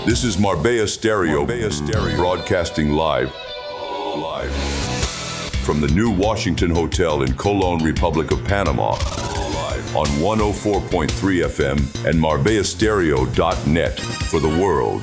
This is Marbella Stereo, broadcasting live from the new Washington Hotel in Colón, Republic of Panama, on 104.3 FM and MarbellaStereo.net for the world.